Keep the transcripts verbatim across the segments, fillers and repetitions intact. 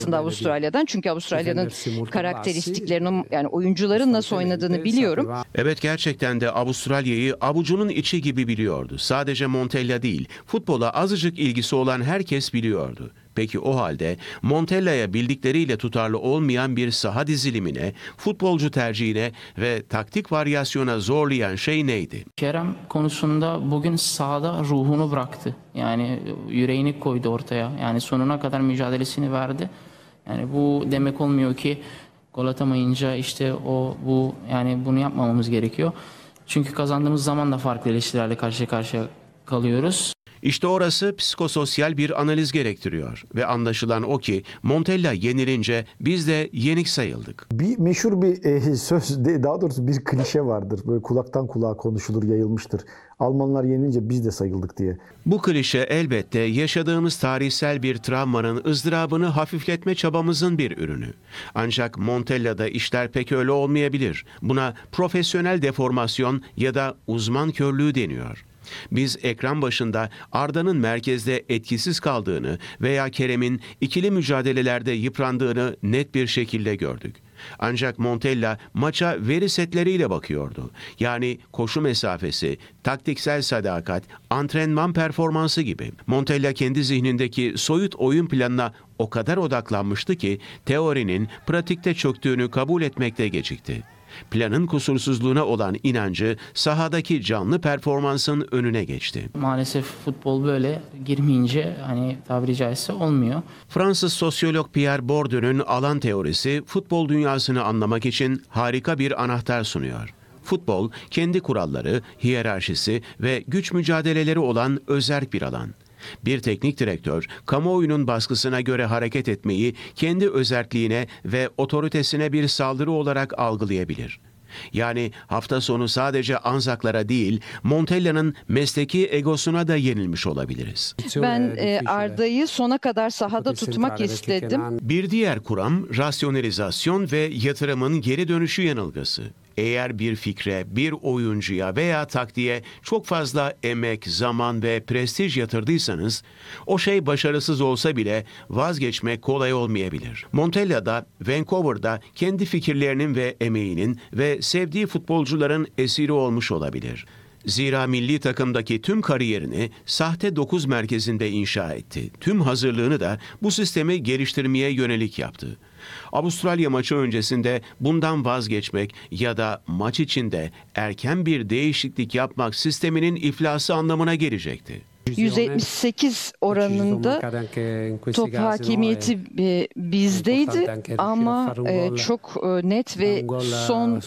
Avustralya'dan. Çünkü Avustralya'nın karakteristiklerini, yani oyuncuların nasıl oynadığını biliyorum. Evet, gerçekten de Avustralya'yı avucunun içi gibi biliyordu. Sadece Montella değil, futbola azıcık ilgisi olan herkes biliyordu. Peki o halde Montella'ya bildikleriyle tutarlı olmayan bir saha dizilimine, futbolcu tercihine ve taktik varyasyona zorlayan şey neydi? Kerem konusunda bugün sahada ruhunu bıraktı. Yani yüreğini koydu ortaya. Yani sonuna kadar mücadelesini verdi. Yani bu demek olmuyor ki gol atamayınca işte o bu yani bunu yapmamamız gerekiyor. Çünkü kazandığımız zaman da farklı eleştirilerle karşı karşıya kalıyoruz. İşte orası psikososyal bir analiz gerektiriyor ve anlaşılan o ki Montella yenilince biz de yenik sayıldık. Bir meşhur bir e, söz, daha doğrusu bir klişe vardır. Böyle kulaktan kulağa konuşulur, yayılmıştır. Almanlar yenilince biz de sayıldık diye. Bu klişe elbette yaşadığımız tarihsel bir travmanın ızdırabını hafifletme çabamızın bir ürünü. Ancak Montella'da işler pek öyle olmayabilir. Buna profesyonel deformasyon ya da uzman körlüğü deniyor. Biz ekran başında Arda'nın merkezde etkisiz kaldığını veya Kerem'in ikili mücadelelerde yıprandığını net bir şekilde gördük. Ancak Montella maça veri setleriyle bakıyordu. Yani koşu mesafesi, taktiksel sadakat, antrenman performansı gibi. Montella kendi zihnindeki soyut oyun planına o kadar odaklanmıştı ki teorinin pratikte çöktüğünü kabul etmekte gecikti. Planın kusursuzluğuna olan inancı sahadaki canlı performansın önüne geçti. Maalesef futbol böyle girmeyince hani tabiri caizse olmuyor. Fransız sosyolog Pierre Bourdieu'nun alan teorisi futbol dünyasını anlamak için harika bir anahtar sunuyor. Futbol kendi kuralları, hiyerarşisi ve güç mücadeleleri olan özerk bir alan. Bir teknik direktör, kamuoyunun baskısına göre hareket etmeyi kendi özerkliğine ve otoritesine bir saldırı olarak algılayabilir. Yani hafta sonu sadece Anzaklara değil, Montella'nın mesleki egosuna da yenilmiş olabiliriz. Ben e, Arda'yı sona kadar sahada tutmak istedim. Bir diğer kuram, rasyonalizasyon ve yatırımın geri dönüşü yanılgısı. Eğer bir fikre, bir oyuncuya veya taktiğe çok fazla emek, zaman ve prestij yatırdıysanız, o şey başarısız olsa bile vazgeçmek kolay olmayabilir. Montella da Vancouver'da kendi fikirlerinin ve emeğinin ve sevdiği futbolcuların esiri olmuş olabilir. Zira milli takımdaki tüm kariyerini sahte dokuz merkezinde inşa etti. Tüm hazırlığını da bu sistemi geliştirmeye yönelik yaptı. Avustralya maçı öncesinde bundan vazgeçmek ya da maç içinde erken bir değişiklik yapmak sisteminin iflası anlamına gelecekti. yüz yetmiş sekiz oranında top hakimiyeti e, bizdeydi ama e, çok e, net ve son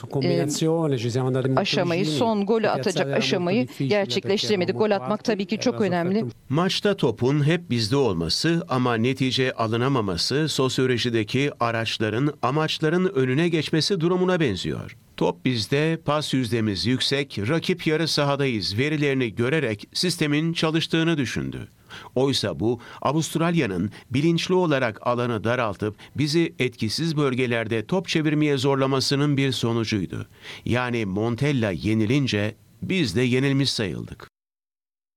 e, aşamayı, son golü atacak aşamayı gerçekleştiremedik. Gol atmak tabii ki çok önemli. Maçta topun hep bizde olması ama netice alınamaması sosyolojideki araçların, amaçların önüne geçmesi durumuna benziyor. Top bizde, pas yüzdemiz yüksek, rakip yarı sahadayız verilerini görerek sistemin çalıştığını düşündü. Oysa bu, Avustralya'nın bilinçli olarak alanı daraltıp bizi etkisiz bölgelerde top çevirmeye zorlamasının bir sonucuydu. Yani Montella yenilince biz de yenilmiş sayıldık.